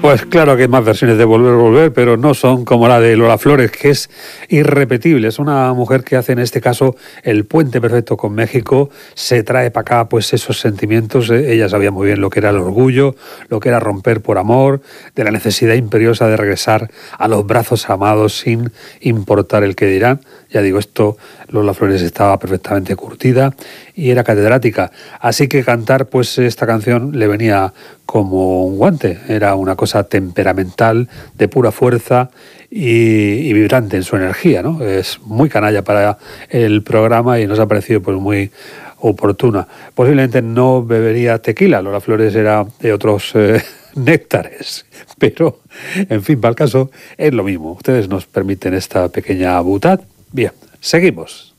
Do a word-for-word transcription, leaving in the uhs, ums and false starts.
Pues claro que hay más versiones de Volver, Volver, pero no son como la de Lola Flores, que es irrepetible. Es una mujer que hace en este caso el puente perfecto con México, se trae para acá pues esos sentimientos. Ella sabía muy bien lo que era el orgullo, lo que era romper por amor, de la necesidad imperiosa de regresar a los brazos amados sin importar el que dirán. Ya digo, esto Lola Flores estaba perfectamente curtida y era catedrática. Así que cantar pues esta canción le venía como un guante. Era una cosa temperamental, de pura fuerza y, y vibrante en su energía, ¿no? Es muy canalla para el programa y nos ha parecido pues muy oportuna. Posiblemente no bebería tequila. Lola Flores era de otros eh, néctares, pero en fin, para el caso es lo mismo. Ustedes nos permiten esta pequeña butad. Bien, seguimos.